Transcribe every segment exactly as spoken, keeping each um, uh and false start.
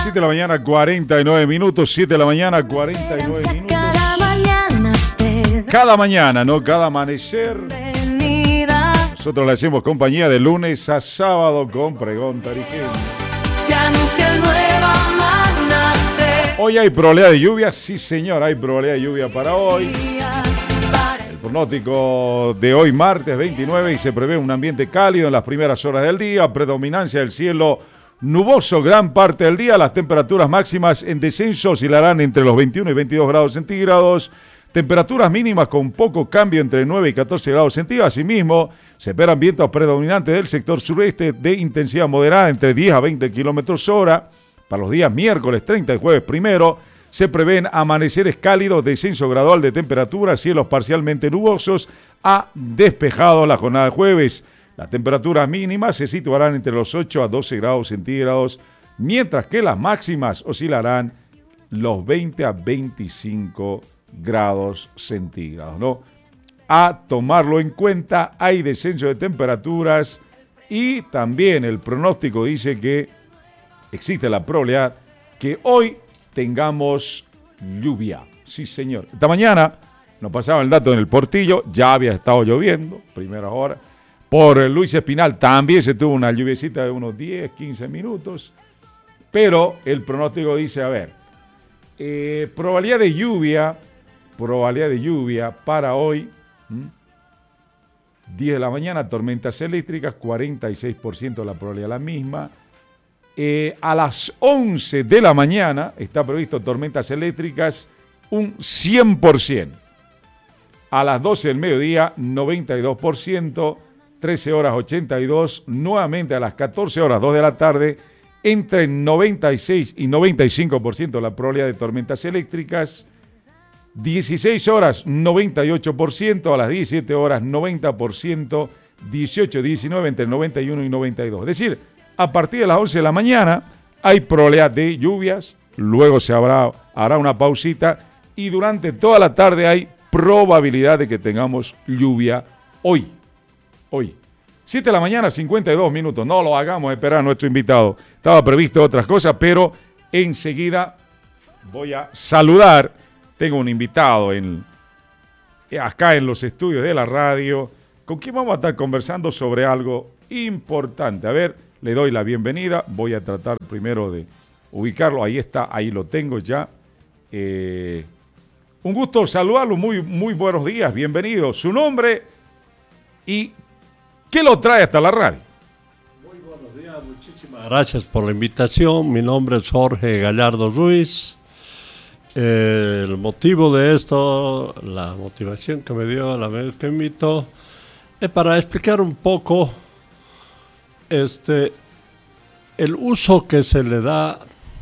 siete de la mañana, cuarenta y nueve minutos. siete de la mañana, cuarenta y nueve minutos. Cada mañana, ¿no? Cada amanecer. Nosotros le hacemos compañía de lunes a sábado con Pregón Tarijeño. Hoy hay probabilidad de lluvia. Sí, señor, hay probabilidad de lluvia para hoy. El pronóstico de hoy, martes veintinueve, y se prevé un ambiente cálido en las primeras horas del día. Predominancia del cielo nuboso gran parte del día. Las temperaturas máximas en descenso oscilarán entre los veintiuno y veintidós grados centígrados. Temperaturas mínimas con poco cambio entre nueve y catorce grados centígrados. Asimismo, se esperan vientos predominantes del sector sureste de intensidad moderada entre diez a veinte kilómetros hora. Para los días miércoles treinta y jueves primero, se prevén amaneceres cálidos, descenso gradual de temperatura, cielos parcialmente nubosos a despejados la jornada de jueves. Las temperaturas mínimas se situarán entre los ocho a doce grados centígrados, mientras que las máximas oscilarán los veinte a veinticinco grados centígrados, ¿no? A tomarlo en cuenta, hay descenso de temperaturas y también el pronóstico dice que existe la probabilidad que hoy tengamos lluvia. Sí, señor. Esta mañana nos pasaba el dato en el Portillo, ya había estado lloviendo, primera hora. Por Luis Espinal también se tuvo una lluviecita de unos diez, quince minutos, pero el pronóstico dice, a ver, eh, probabilidad de lluvia, probabilidad de lluvia para hoy, ¿m? diez de la mañana, tormentas eléctricas, cuarenta y seis por ciento la probabilidad la misma. Eh, a las once de la mañana está previsto tormentas eléctricas, un cien por ciento. A las doce del mediodía, noventa y dos por ciento. trece horas ochenta y dos, nuevamente a las catorce horas dos de la tarde, entre noventa y seis y noventa y cinco por ciento la probabilidad de tormentas eléctricas, dieciséis horas noventa y ocho por ciento, a las diecisiete horas noventa por ciento, dieciocho, diecinueve entre noventa y uno y noventa y dos. Es decir, a partir de las once de la mañana hay probabilidad de lluvias, luego se habrá, hará una pausita y durante toda la tarde hay probabilidad de que tengamos lluvia hoy. Hoy, siete de la mañana, cincuenta y dos minutos. No lo hagamos esperar a nuestro invitado. Estaba previsto otras cosas, pero enseguida voy a saludar. Tengo un invitado en, acá en los estudios de la radio, con quien vamos a estar conversando sobre algo importante. A ver, le doy la bienvenida. Voy a tratar primero de ubicarlo. Ahí está, ahí lo tengo ya. Eh, un gusto saludarlo. Muy, muy buenos días. Bienvenido. Su nombre y ¿qué lo trae hasta la radio? Muy buenos días, muchísimas gracias por la invitación. Mi nombre es Jorge Gallardo Ruiz. Eh, el motivo de esto, la motivación que me dio la vez que me invitó, es para explicar un poco este, el uso que se le da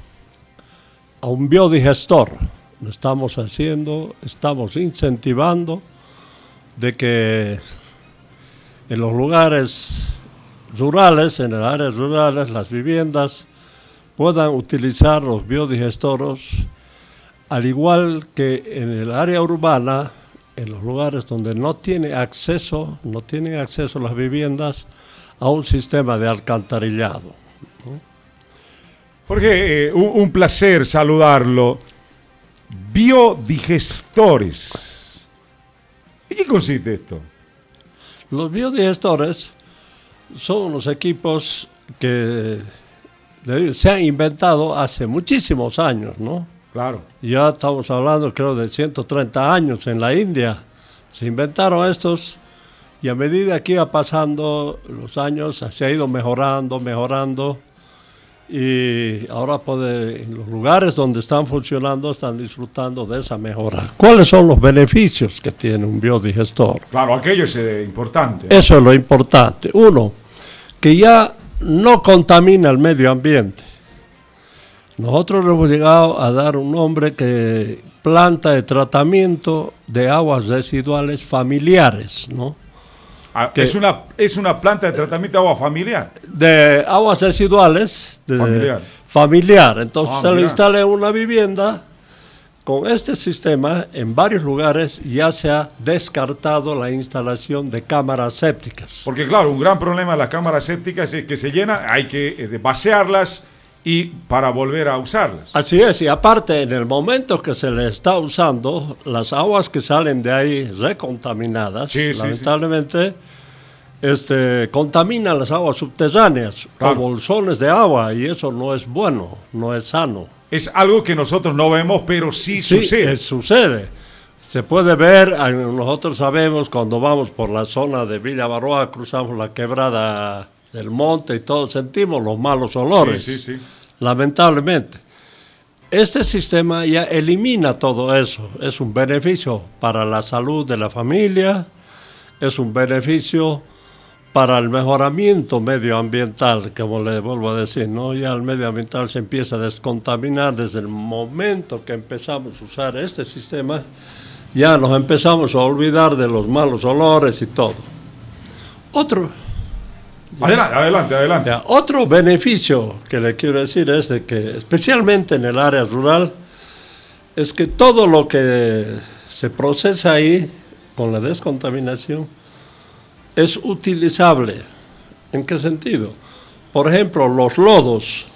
a un biodigestor. Lo estamos haciendo, estamos incentivando de que en los lugares rurales, en las áreas rurales, las viviendas puedan utilizar los biodigestoros, al igual que en el área urbana, en los lugares donde no tiene acceso, no tienen acceso las viviendas a un sistema de alcantarillado. ¿No? Jorge, eh, un, un placer saludarlo. Biodigestores. ¿En qué consiste esto? Los biodigestores son unos equipos que se han inventado hace muchísimos años, ¿no? Claro. Ya estamos hablando, creo, de ciento treinta años en la India. Se inventaron estos y a medida que iba pasando los años se ha ido mejorando, mejorando. Y ahora puede, en los lugares donde están funcionando están disfrutando de esa mejora. ¿Cuáles son los beneficios que tiene un biodigestor? Claro, aquello es eh, importante. Eso es lo importante. Uno, que ya no contamina el medio ambiente. Nosotros le hemos llegado a dar un nombre que planta de tratamiento de aguas residuales familiares, ¿no? Ah, es, una, es una planta de tratamiento de agua familiar. De aguas residuales de familiar. familiar. Entonces Ah, se le mira. instala en una vivienda. Con este sistema, en varios lugares ya se ha descartado la instalación de cámaras sépticas. Porque claro, un gran problema de las cámaras sépticas es que se llenan, hay que eh, vaciarlas y para volver a usarlas. Así es, y aparte, en el momento que se le está usando, las aguas que salen de ahí recontaminadas, Sí, sí, lamentablemente, sí. Este, contaminan las aguas subterráneas, claro, o bolsones de agua, y eso no es bueno, no es sano. Es algo que nosotros no vemos, pero sí, sí sucede. Sí, sucede. Se puede ver, nosotros sabemos cuando vamos por la zona de Villa Baroa, cruzamos la quebrada del monte y todos sentimos los malos olores, sí, sí, sí. lamentablemente. Este sistema ya elimina todo eso, es un beneficio para la salud de la familia, es un beneficio para el mejoramiento medioambiental, como le vuelvo a decir, ¿no? Ya el medio ambiental se empieza a descontaminar desde el momento que empezamos a usar este sistema. Ya nos empezamos a olvidar de los malos olores y todo. Otro, adelante, adelante, adelante. Ya, otro beneficio que le quiero decir es de que, especialmente en el área rural, es que todo lo que se procesa ahí con la descontaminación es utilizable. ¿En qué sentido? Por ejemplo, los lodos.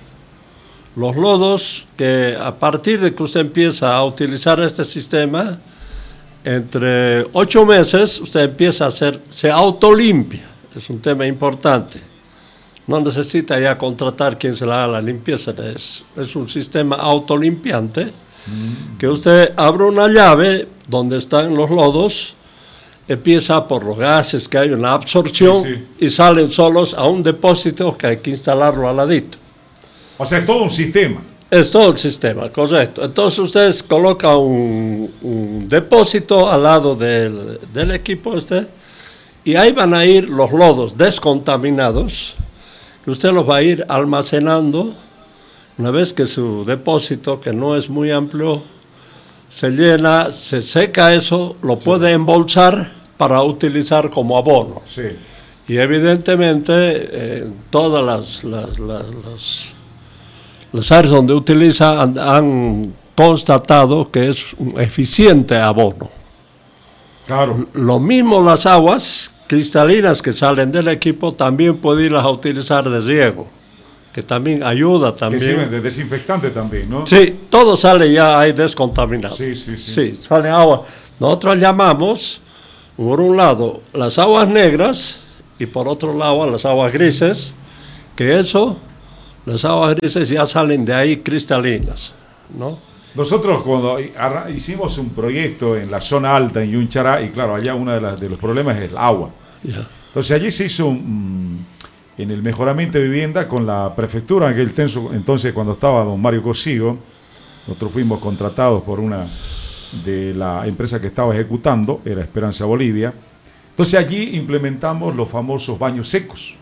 Los lodos que a partir de que usted empieza a utilizar este sistema, entre ocho meses usted empieza a hacer, se autolimpia. Es un tema importante. No necesita ya contratar quien se le haga la limpieza. Es, es un sistema autolimpiante mm. que usted abre una llave donde están los lodos, empieza por los gases que hay una absorción sí, sí. y salen solos a un depósito que hay que instalarlo al ladito. O sea, es todo un sistema. Es todo el sistema, correcto. Entonces ustedes colocan un, un depósito al lado del, del equipo este y ahí van a ir los lodos descontaminados que usted los va a ir almacenando. Una vez que su depósito, que no es muy amplio, se llena, se seca eso, lo sí. puede embolsar para utilizar como abono. Sí. Y evidentemente eh, todas las... las, las, las Las áreas donde utiliza han, han constatado que es un eficiente abono. Claro. Lo mismo las aguas cristalinas que salen del equipo también puede irlas a utilizar de riego, que también ayuda también. Que sirven de desinfectante también, ¿no? Sí, todo sale ya ahí descontaminado. Sí, sí, sí. Sí, sale agua. Nosotros llamamos, por un lado, las aguas negras y por otro lado las aguas grises, que eso... Las aguas grises ya salen de ahí cristalinas, ¿no? Nosotros cuando hicimos un proyecto en la zona alta, en Yunchara, y claro, allá uno de, las, de los problemas es el agua. Yeah. Entonces allí se hizo un, en el mejoramiento de vivienda con la prefectura, en aquel tenso, entonces cuando estaba don Mario Cosigo, nosotros fuimos contratados por una de la empresa que estaba ejecutando, era Esperanza Bolivia. Entonces allí implementamos los famosos baños secos.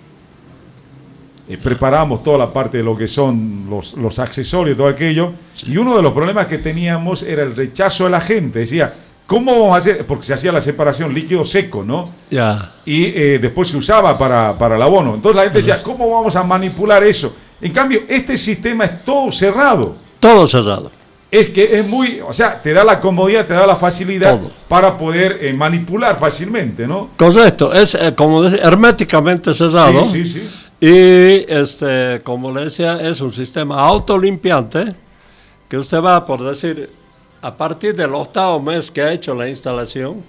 Eh, preparamos toda la parte de lo que son los, los accesorios, todo aquello, sí. y uno de los problemas que teníamos era el rechazo de la gente. Decía, ¿cómo vamos a hacer? Porque se hacía la separación líquido-seco, ¿no? Yeah. Y eh, después se usaba para, para el abono. Entonces la gente decía, ¿cómo vamos a manipular eso? En cambio, este sistema es todo cerrado. Todo cerrado. Es que es muy, o sea, te da la comodidad, te da la facilidad todo. Para poder eh, manipular fácilmente, ¿no? Correcto, es eh, como decir, herméticamente cerrado. Sí, sí, sí. Y este, como le decía, es un sistema autolimpiante que usted va, por decir, a partir del octavo mes que ha hecho la instalación,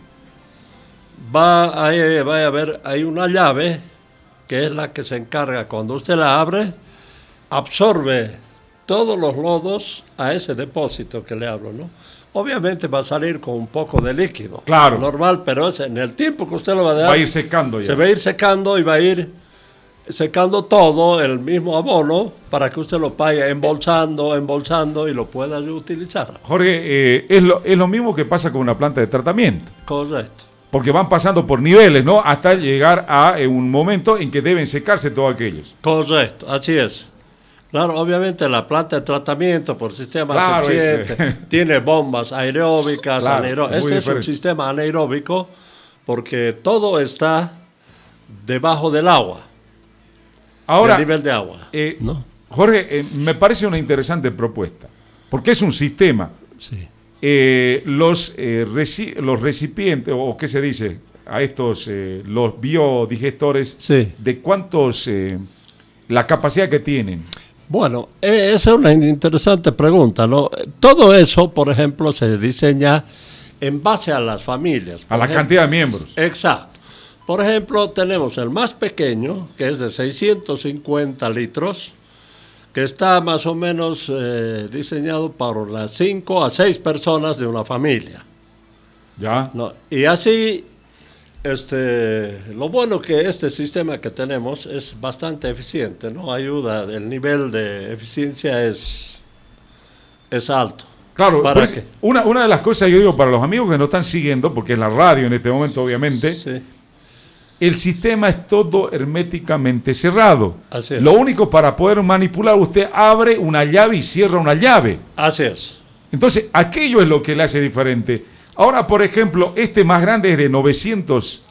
va a, va a haber, hay una llave que es la que se encarga, cuando usted la abre, absorbe todos los lodos a ese depósito que le hablo, ¿no? Obviamente va a salir con un poco de líquido. Claro. Normal, pero es en el tiempo que usted lo va a dejar. Va a ir secando ya. Se va a ir secando y va a ir secando todo el mismo abono para que usted lo vaya embolsando, embolsando y lo pueda utilizar. Jorge, eh, es, lo, es lo mismo que pasa con una planta de tratamiento. Correcto. Porque van pasando por niveles, ¿no? Hasta llegar a eh, un momento en que deben secarse todos aquellos. Correcto, así es. Claro, obviamente la planta de tratamiento por sistema claro, asfixiante tiene bombas aeróbicas, claro, anaeró- este es un sistema anaeróbico porque todo está debajo del agua. Ahora, del nivel de agua. Eh, ¿no? Jorge, eh, me parece una interesante propuesta, porque es un sistema. Sí. Eh, los, eh, reci- los recipientes, o qué se dice, a estos, eh, los biodigestores, sí. ¿de cuántos, eh, la capacidad que tienen? Bueno, eh, esa es una interesante pregunta, ¿no? Todo eso, por ejemplo, se diseña en base a las familias. A la ejemplo, cantidad de miembros. Exacto. Por ejemplo, tenemos el más pequeño, que es de seiscientos cincuenta litros, que está más o menos eh, diseñado para las cinco a seis personas de una familia. Ya. No, y así, este, lo bueno que este sistema que tenemos es bastante eficiente, ¿no? Ayuda, el nivel de eficiencia es, es alto. Claro, ¿Para pues, qué? Una, una de las cosas, yo digo, para los amigos que nos están siguiendo, porque en la radio en este momento, obviamente, Sí. el sistema es todo herméticamente cerrado. Así es. Lo único para poder manipular, usted abre una llave y cierra una llave. Así es. Entonces, aquello es lo que le hace diferente. Ahora, por ejemplo, este más grande es de novecientos.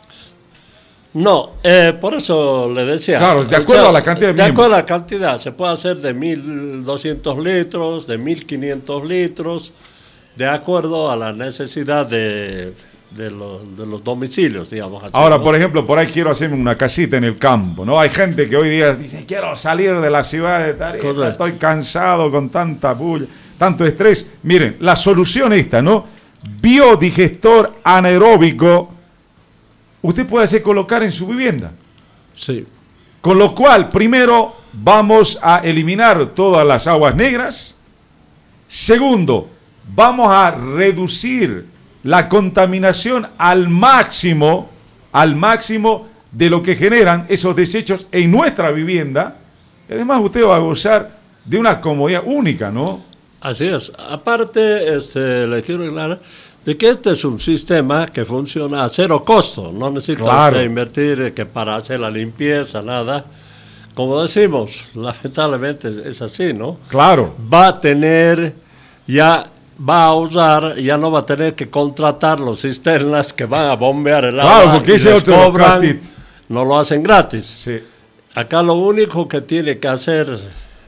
No, eh, por eso le decía. Claro, de acuerdo a la cantidad de De miembros. acuerdo a la cantidad, se puede hacer de mil doscientos litros, de mil quinientos litros, de acuerdo a la necesidad de, de, los, de los domicilios, digamos. Así, Ahora, ¿no? por ejemplo, por ahí quiero hacerme una casita en el campo, ¿no? Hay gente que hoy día dice, quiero salir de la ciudad de Tarija, Correcto. estoy cansado con tanta bulla, tanto estrés. Miren, la solución esta, ¿no? Biodigestor anaeróbico, usted puede hacer colocar en su vivienda. Sí, Con lo cual, primero, vamos a eliminar todas las aguas negras. Segundo, vamos a reducir la contaminación al máximo, al máximo de lo que generan esos desechos en nuestra vivienda. Además, usted va a gozar de una comodidad única, ¿no? así es. Aparte, este, le quiero aclarar de que este es un sistema que funciona a cero costo. No necesita Claro. usted invertir eh, que para hacer la limpieza, nada. Como decimos, lamentablemente es, es así, ¿no? Claro. Va a tener, ya va a usar, ya no va a tener que contratar los cisternas que van a bombear el agua. Claro, porque y ese les es otro de los cobran, castits. no lo hacen gratis. Sí. Acá lo único que tiene que hacer,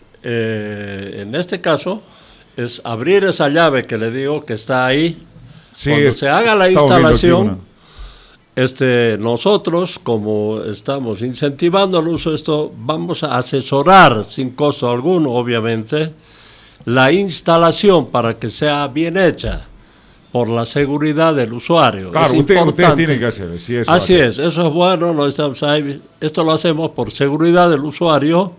eh, en este caso, es abrir esa llave que le digo que está ahí. Sí, Cuando es- se haga la estamos viendo aquí instalación, una. este, nosotros, como estamos incentivando el uso de esto, vamos a asesorar sin costo alguno, obviamente, la instalación para que sea bien hecha por la seguridad del usuario. Claro, Es usted, usted importante. tiene que hacer. Sí, eso Así va a- es, eso es bueno, no estamos ahí. Esto lo hacemos por seguridad del usuario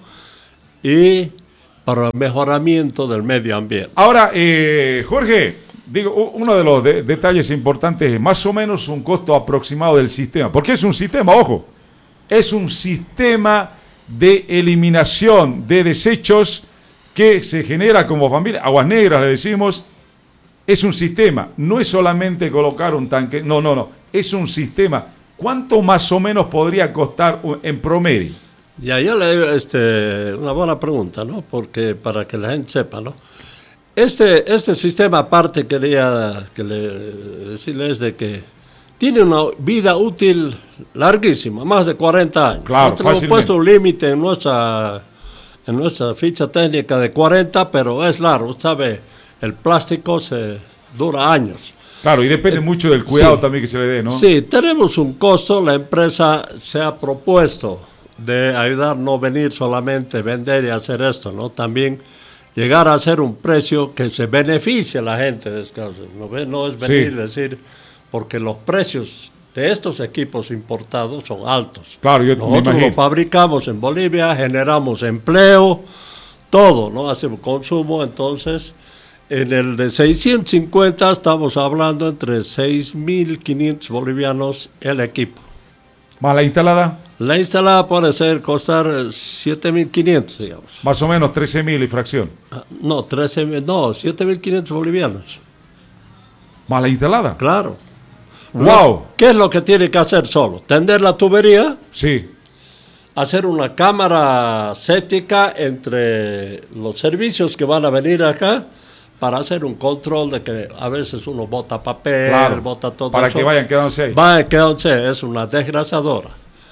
y para el mejoramiento del medio ambiente. Ahora, eh, Jorge, digo, u- uno de los de- detalles importantes es más o menos un costo aproximado del sistema. Porque es un sistema, ojo, es un sistema de eliminación de desechos que se genera como familia. Aguas Negras, le decimos, es un sistema. No es solamente colocar un tanque, no, no, no. Es un sistema. ¿Cuánto más o menos podría costar u- en promedio? Ya, yo le digo, este, una buena pregunta, ¿no? Porque para que la gente sepa, ¿no? Este, este sistema, aparte, quería que le, decirles de que tiene una vida útil larguísima, más de cuarenta años. Claro, Nosotros hemos fácilmente. puesto un límite en nuestra, en nuestra ficha técnica de cuarenta, pero es largo, usted sabe, el plástico se dura años. Claro, y depende mucho del cuidado sí. también que se le dé, ¿no? Sí, tenemos un costo, la empresa se ha propuesto de ayudar, no venir solamente vender y hacer esto, ¿no? También llegar a hacer un precio que se beneficie a la gente de Descalzo, ¿no ve? No es venir y Sí. decir, porque los precios de estos equipos importados son altos. Claro, yo me Nosotros imagino. lo fabricamos en Bolivia, generamos empleo, todo, ¿no? Hacemos consumo, entonces, en el de seiscientos cincuenta estamos hablando entre seis mil quinientos bolivianos el equipo. Más la instalada, La instalada puede ser, costar siete mil quinientos, digamos. más o menos trece mil y fracción. Ah, No, trece mil, no, siete mil quinientos bolivianos, Más la instalada. claro. ¡Wow! ¿Qué es lo que tiene que hacer solo? Tender la tubería, Sí, hacer una cámara séptica entre los servicios que van a venir acá para hacer un control de que a veces uno bota papel, claro. bota todo Para eso. que vayan quedándose ahí. Vayan quedándose, es una desgrasadora.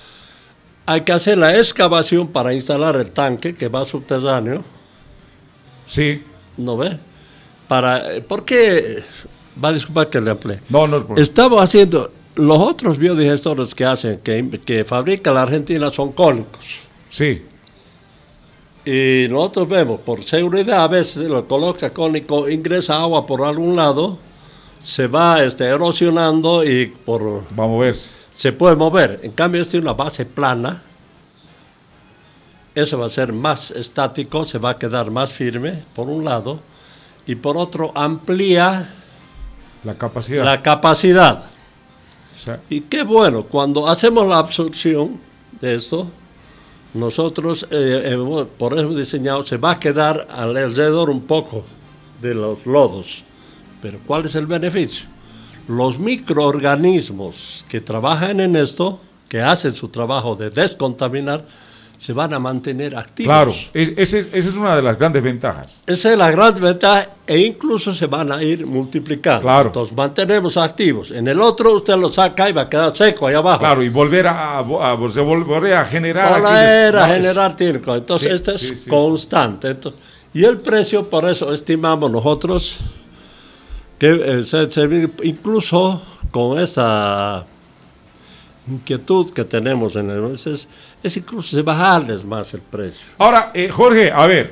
Hay que hacer la excavación para instalar el tanque que va subterráneo, Sí. ¿no ve? Para, ¿por qué? Va a disculpar que le emplee. No, no. por- Estamos haciendo, los otros biodigestores que hacen, que, que fabrica la Argentina son cónicos. Sí. Y nosotros vemos, por seguridad, a veces lo coloca cónico, ingresa agua por algún lado, se va este, erosionando y por, va a moverse. Se puede mover. En cambio, este es una base plana. Eso va a ser más estático, se va a quedar más firme, por un lado. Y por otro, amplía la capacidad. La capacidad. O sea, y qué bueno, cuando hacemos la absorción de esto, nosotros, eh, eh, por eso diseñado, se va a quedar alrededor un poco de los lodos. Pero ¿cuál es el beneficio? Los microorganismos que trabajan en esto, que hacen su trabajo de descontaminar, se van a mantener activos. Claro, esa es, es una de las grandes ventajas. Esa es la gran ventaja e incluso se van a ir multiplicando. Claro. Entonces mantenemos activos. En el otro usted lo saca y va a quedar seco ahí abajo. Claro, y volver a, a, a, volver a generar... Volver a generar tínico. Entonces sí, este es sí, sí, constante. Entonces, y el precio, por eso estimamos nosotros que eh, se, se, incluso con esta inquietud que tenemos en el es, es incluso de bajarles más el precio. Ahora, eh, Jorge, a ver,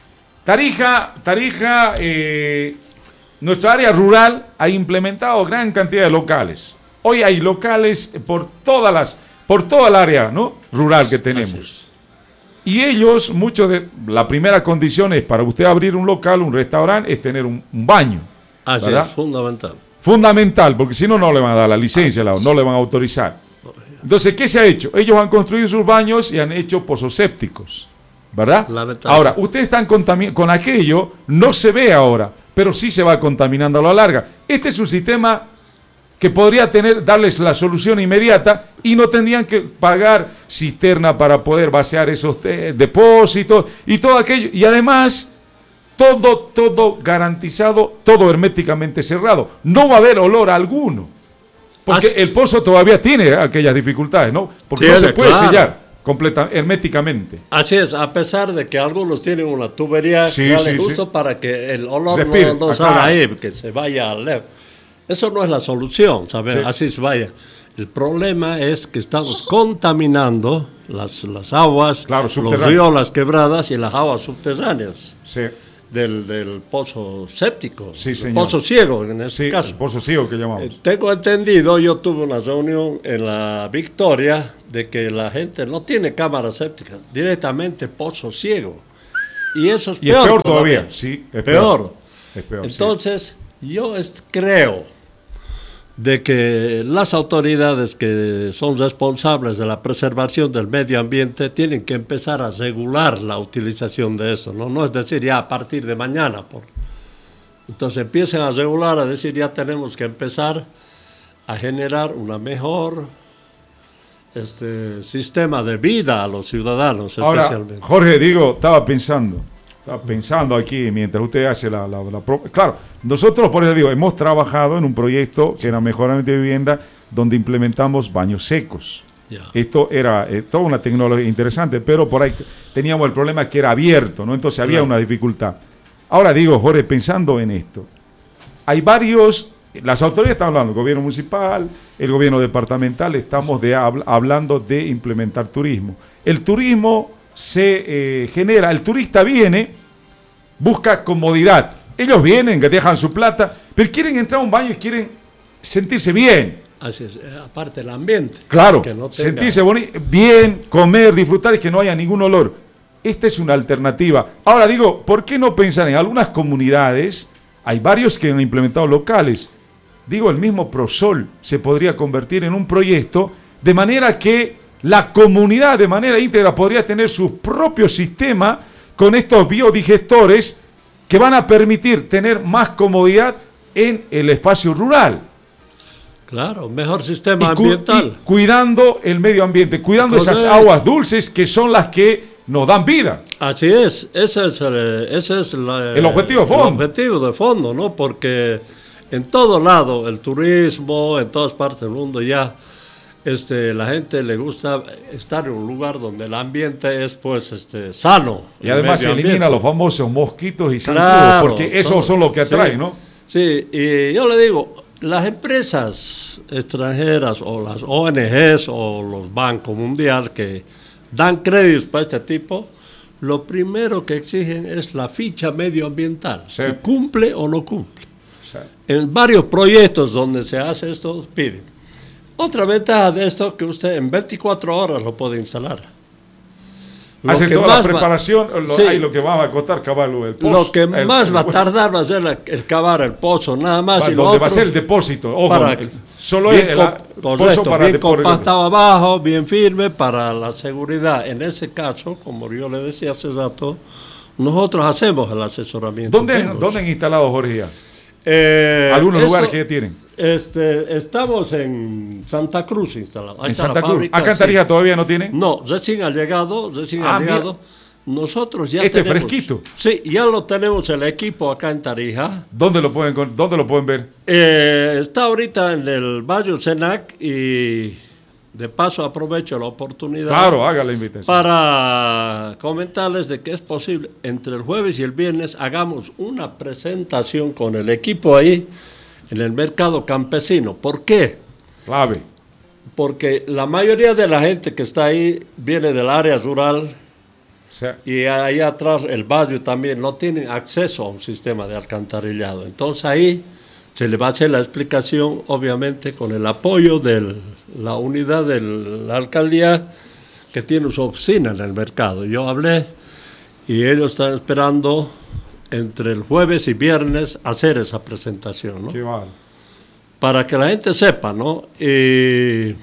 Tarija, Tarija, eh, nuestra área rural ha implementado gran cantidad de locales. Hoy hay locales por todas las, por toda el área, ¿no?, rural que tenemos. Y ellos, muchos de, la primera condición es para usted abrir un local, un restaurante, es tener un, un baño. Así ¿verdad? es, fundamental. Fundamental, porque si no, no le van a dar la licencia, no le van a autorizar. Entonces, ¿qué se ha hecho? Ellos han construido sus baños y han hecho pozos sépticos, ¿verdad? Ahora, ustedes están contaminando, con aquello no se ve ahora, pero sí se va contaminando a la larga. Este es un sistema que podría tener, darles la solución inmediata y no tendrían que pagar cisterna para poder vaciar esos eh, depósitos y todo aquello. Y además, todo, todo garantizado, todo herméticamente cerrado. No va a haber olor alguno. Porque Así. el pozo todavía tiene aquellas dificultades, ¿no? Porque tiene, no se puede claro. sellar completa, herméticamente. Así es, a pesar de que algunos tienen una tubería sí, que sí, sale justo sí. para que el olor Respire, no, no salga ahí, que se vaya al leve. Eso no es la solución, ¿sabes? Sí. Así se vaya. El problema es que estamos contaminando las, las aguas, claro, los ríos, las quebradas y las aguas subterráneas. Sí. Del, del pozo séptico, sí, el pozo ciego en este sí, caso. El pozo ciego que llamamos. Eh, tengo entendido, yo tuve una reunión en la Victoria de que la gente no tiene cámaras sépticas, directamente pozo ciego. Y eso es y peor. Es peor todavía, todavía. sí, es peor. peor. Es peor Entonces, sí. yo es, creo de que las autoridades que son responsables de la preservación del medio ambiente tienen que empezar a regular la utilización de eso, ¿no? No es decir ya a partir de mañana. Por... Entonces empiecen a regular, a decir ya tenemos que empezar a generar una mejor este, sistema de vida a los ciudadanos. Ahora, especialmente. Jorge, digo, estaba pensando, estaba pensando aquí mientras usted hace la, la, la pro... Claro, nosotros, por eso digo, hemos trabajado en un proyecto que era mejoramiento de vivienda donde implementamos baños secos. Yeah. Esto era eh, toda una tecnología interesante, pero por ahí teníamos el problema que era abierto, ¿no? Entonces había yeah. una dificultad. Ahora digo, Jorge, pensando en esto, hay varios, las autoridades están hablando, el gobierno municipal, el gobierno departamental, estamos de, habl, hablando de implementar turismo. El turismo se eh, genera, el turista viene, busca comodidad. Ellos vienen, que dejan su plata, pero quieren entrar a un baño y quieren sentirse bien. Así es, aparte el ambiente. Claro, que no tenga... sentirse bonito, bien, comer, disfrutar y que no haya ningún olor. Esta es una alternativa. Ahora digo, ¿por qué no pensar en algunas comunidades? Hay varios que han implementado locales. Digo, el mismo Prosol se podría convertir en un proyecto de manera que la comunidad de manera íntegra podría tener su propio sistema con estos biodigestores que van a permitir tener más comodidad en el espacio rural. Claro, mejor sistema y cu ambiental. Y cuidando el medio ambiente, cuidando Entonces, esas aguas dulces que son las que nos dan vida. Así es, ese es, el, ese es la, el objetivo de fondo. El objetivo de fondo, ¿no? Porque en todo lado, el turismo, en todas partes del mundo ya... Este, la gente le gusta estar en un lugar donde el ambiente es pues este, sano. Y además se elimina los famosos mosquitos y zancudos, claro, porque esos todo, son los que atraen, sí, ¿no? Sí, y yo le digo, las empresas extranjeras o las O N Ges o los bancos mundiales que dan créditos para este tipo, lo primero que exigen es la ficha medioambiental, sí. si cumple o no cumple. Sí. En varios proyectos donde se hace esto, piden. Otra ventaja de esto es que usted en veinticuatro horas lo puede instalar. Hace que toda más la preparación, va, lo, sí, ahí lo que va a costar cavarlo el pozo. Lo que el, más el, va a el, tardar va a ser la, el cavar el pozo, nada más. Va, y donde lo otro, va a ser el depósito, ojo, para, el, solo bien el, co- el pozo correcto, para bien deponer. compactado abajo, bien firme para la seguridad. En ese caso, como yo le decía hace rato, nosotros hacemos el asesoramiento. ¿Dónde, ¿Dónde han instalado, Jorge? Ya? Eh, ¿Algunos esto, lugares que ya tienen? Este, estamos en Santa Cruz instalados. Ahí En está Santa la Cruz. fábrica, ¿Acá en Tarija sí. todavía no tienen? No, recién ha llegado, recién Ah, ha mira. llegado. Nosotros ya Este tenemos. fresquito. Sí, ya lo tenemos el equipo acá en Tarija. ¿Dónde lo pueden, con- dónde lo pueden ver? Eh, está ahorita en el Valle Senac y de paso aprovecho la oportunidad Claro, haga la invitación. para comentarles de que es posible entre el jueves y el viernes hagamos una presentación con el equipo ahí en el mercado campesino. ¿Por qué? Clave. Porque la mayoría de la gente que está ahí viene del área rural O sea, y ahí atrás el barrio también no tienen acceso a un sistema de alcantarillado. Entonces ahí se le va a hacer la explicación, obviamente con el apoyo de la unidad de la alcaldía que tiene su oficina en el mercado. Yo hablé y ellos están esperando entre el jueves y viernes hacer esa presentación, ¿no? qué mal. Para que la gente sepa, ¿no? Y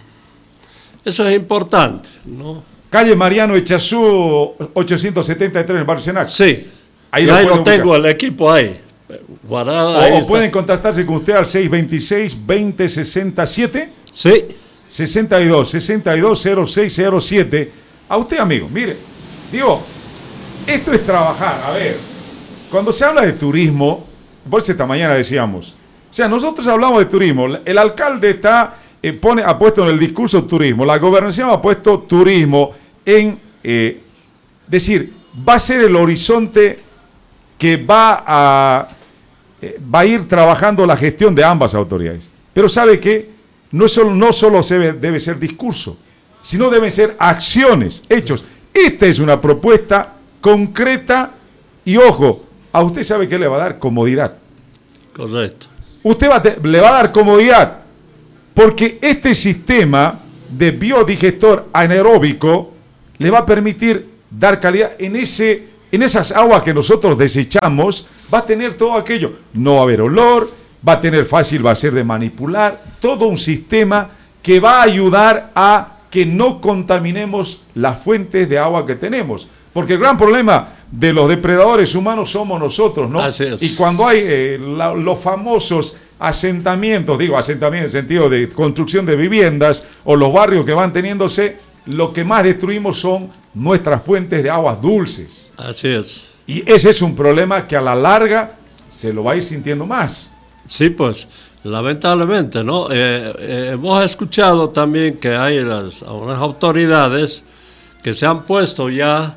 eso es importante, ¿no? Calle Mariano Echazú, ochocientos setenta y tres, en el barrio Senac. Sí, Ahí y lo ahí pueden lo tengo, buscar. el equipo ahí. Guardado, O, ahí o está. pueden contactarse con usted al seis veintiséis, veinte sesenta y siete, Sí, sesenta y dos, sesenta y dos, cero seis cero siete. A usted, amigo, mire, digo, esto es trabajar. A ver, cuando se habla de turismo, por eso esta mañana decíamos, o sea, nosotros hablamos de turismo, el alcalde está, eh, pone, ha puesto en el discurso turismo, la gobernación ha puesto turismo en, eh, decir, va a ser el horizonte que va a, eh, va a ir trabajando la gestión de ambas autoridades. Pero sabe que no, es solo, no solo se debe, debe ser discurso, sino deben ser acciones, hechos. Esta es una propuesta concreta y, ojo, a usted sabe que le va a dar comodidad. correcto. Usted va a te- le va a dar comodidad porque este sistema de biodigestor anaeróbico le va a permitir dar calidad en, ese, en esas aguas que nosotros desechamos. Va a tener todo aquello, no va a haber olor, va a tener fácil, va a ser de manipular, todo un sistema que va a ayudar a que no contaminemos las fuentes de agua que tenemos. Porque el gran problema de los depredadores humanos somos nosotros, ¿no? Así es. Y cuando hay eh, la- los famosos asentamientos, digo asentamientos en el sentido de construcción de viviendas o los barrios que van teniéndose, lo que más destruimos son nuestras fuentes de aguas dulces. Así es. Y ese es un problema que a la larga se lo va a ir sintiendo más. Sí, pues, lamentablemente, ¿no? Eh, eh, hemos escuchado también que hay las, unas autoridades que se han puesto ya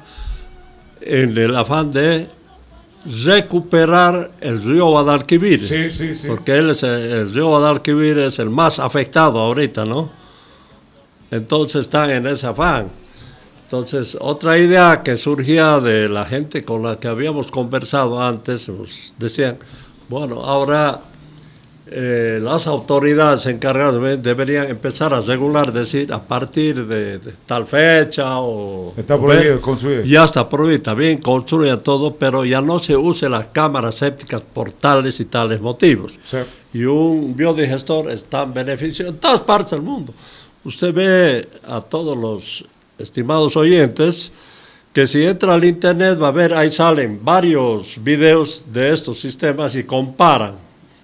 en el afán de recuperar el río Guadalquivir. Sí, sí, sí. Porque él es el, el río Guadalquivir es el más afectado ahorita, ¿no? Entonces están en ese afán. Entonces, otra idea que surgía de la gente con la que habíamos conversado antes, pues, decían, bueno, ahora eh, las autoridades encargadas deberían empezar a regular, decir, a partir de, de tal fecha o... Está o prohibido ver, construir. ya está prohibido, está bien, construya todo, pero ya no se use las cámaras sépticas por tales y tales motivos. Sí. Y un biodigestor es tan beneficioso en todas partes del mundo. Usted ve a todos los estimados oyentes que si entra al internet va a ver, ahí salen varios videos de estos sistemas y comparan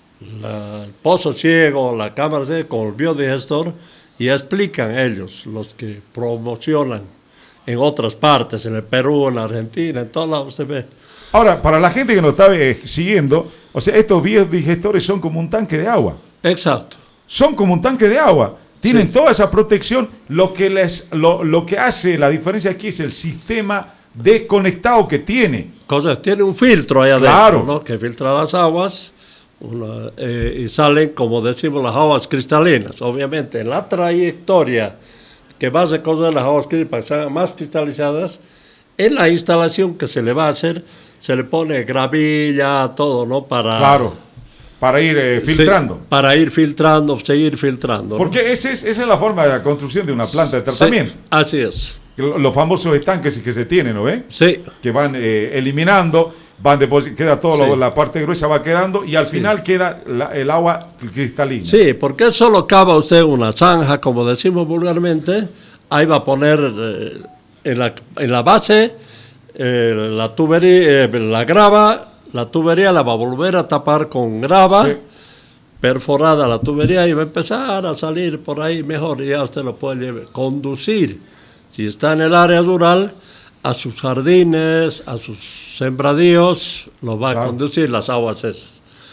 la- el pozo ciego, la cámara ciega con el biodigestor y explican ellos, los que promocionan en otras partes, en el Perú, en la Argentina, en todos lados usted ve. Ahora, para la gente que nos está eh, siguiendo, o sea, estos biodigestores son como un tanque de agua. Exacto. Son como un tanque de agua. Tienen Sí. toda esa protección. Lo que, les, lo, lo que hace la diferencia aquí es el sistema de conectado que tiene. Cosas, tiene un filtro ahí adentro, Claro. ¿no? Que filtra las aguas una, eh, y salen, como decimos, las aguas cristalinas. Obviamente, en la trayectoria que va a recoger las aguas cristalinas para que sean más cristalizadas, En la instalación que se le va a hacer, se le pone gravilla, todo, ¿no? Para, claro, para ir eh, filtrando. Sí, para ir filtrando, seguir filtrando. Porque ¿no? ese es, esa es la forma de la construcción de una planta de tratamiento. Sí, así es. Los famosos estanques que se tienen, ¿no ve? Sí. Que van eh, eliminando, van deposit- queda toda Sí. la parte gruesa va quedando y al Sí. final queda la, el agua cristalina. Sí, porque solo cava usted una zanja, como decimos vulgarmente, ahí va a poner eh, en, la, en la base eh, la tubería, eh, la grava, la tubería la va a volver a tapar con grava, Sí. perforada la tubería y va a empezar a salir por ahí mejor y ya usted lo puede llevar, conducir, si está en el área rural, a sus jardines, a sus sembradíos, lo va a Claro. conducir las aguas esas.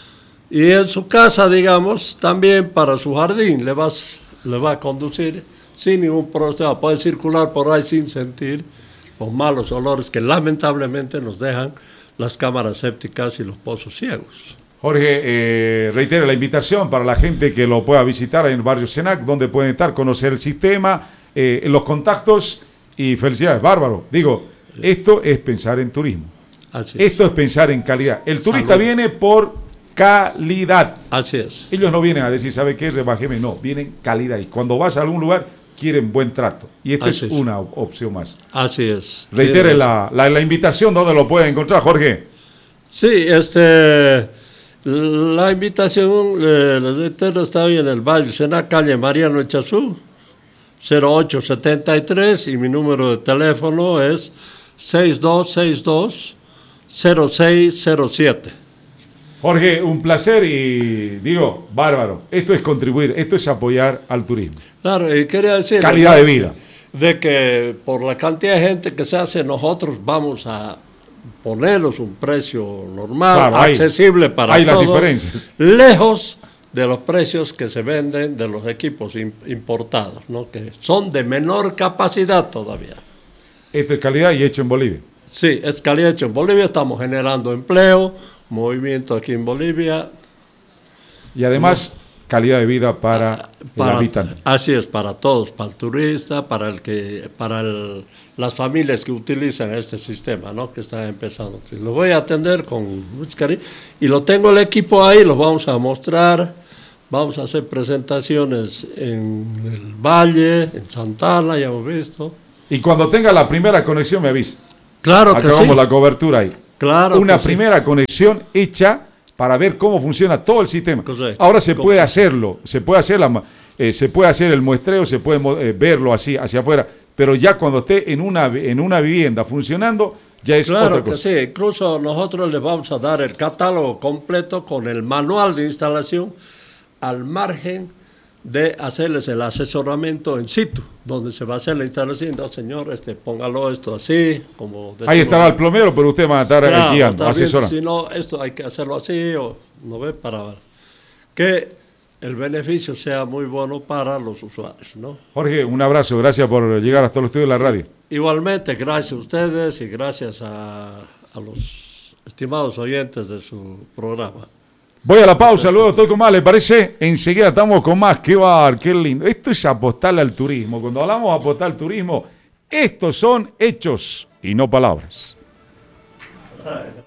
Y en su casa, digamos, también para su jardín le, vas, le va a conducir sin ningún problema. Puede circular por ahí sin sentir los malos olores que lamentablemente nos dejan las cámaras sépticas y los pozos ciegos. Jorge, eh, reitero la invitación para la gente que lo pueda visitar en el barrio Senac, donde pueden estar, conocer el sistema, eh, los contactos y felicidades, bárbaro. Digo, esto es pensar en turismo. Así es. Esto es pensar en calidad. El turista Salud. viene por calidad. Así es. Ellos no vienen a decir, ¿sabe qué? Rebajeme. No, vienen calidad. Y cuando vas a algún lugar, quieren buen trato. Y esta es, Así es. una op- opción más. Así es. Reitere Tienes- la, la, la invitación, ¿dónde lo pueden encontrar, Jorge? Sí, este, la invitación, eh, les reitero, está hoy en el Valle Sena, calle Mariano Echazú, cero ocho setenta y tres, y mi número de teléfono es seis dos seis dos cero seis cero siete. Jorge, un placer y digo, bárbaro. Esto es contribuir, esto es apoyar al turismo. Claro, y quería decir... Calidad de vida. De que por la cantidad de gente que se hace, nosotros vamos a ponerlos un precio normal, Claro, hay- accesible para hay las todos, diferencias. lejos de los precios que se venden de los equipos im- importados, ¿no? Que son de menor capacidad todavía. Esto es calidad y hecho en Bolivia. Sí, es calidad hecho en Bolivia, estamos generando empleo, movimiento aquí en Bolivia. Y además, calidad de vida para, Para- el habitante. Así es, para todos, para el turista, para el que, para el- las familias que utilizan este sistema, ¿no? Que están empezando. Sí, lo voy a atender con mucho cariño y lo tengo el equipo ahí, lo vamos a mostrar, vamos a hacer presentaciones en el Valle, en Santana, ya hemos visto. Y cuando tenga la primera conexión me avisa. Claro que Acabamos sí. la cobertura ahí. Claro Una que sí. primera conexión hecha para ver cómo funciona todo el sistema. Correcto. Ahora se puede Correcto. hacerlo, se puede hacer la, ma- eh, se puede hacer el muestreo, se puede mo- eh, verlo así hacia afuera, pero ya cuando esté en una vi- en una vivienda funcionando ya es Claro otra que cosa. sí, incluso nosotros les vamos a dar el catálogo completo con el manual de instalación al margen de hacerles el asesoramiento en situ, donde se va a hacer la instalación. No, señor, este, póngalo esto así, como Ahí decimos. estará el plomero, pero usted va a estar eh, Claro, guiando, está bien, asesorando. si no, esto hay que hacerlo así, o no ve, para que el beneficio sea muy bueno para los usuarios, ¿no? Jorge, un abrazo, gracias por llegar hasta los estudios de la radio. Igualmente, gracias a ustedes y gracias a, a los estimados oyentes de su programa. Voy a la pausa, luego estoy con más, ¿le parece? Enseguida estamos con más, qué bar, qué lindo. Esto es apostarle al turismo. Cuando hablamos de apostar al turismo, estos son hechos y no palabras.